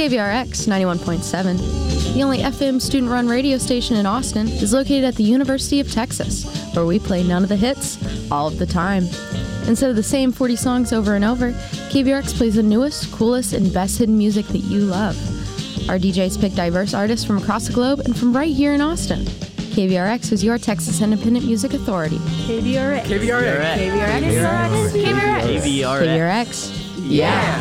KVRX 91.7, the only FM student-run radio station in Austin, is located at the University of Texas, where we play none of the hits, all of the time. Instead of the same 40 songs over and over, KVRX plays the newest, coolest, and best hidden music that you love. Our DJs pick diverse artists from across the globe and from right here in Austin. KVRX is your Texas Independent Music Authority. KVRX. KVRX. KVRX. KVRX. Yeah.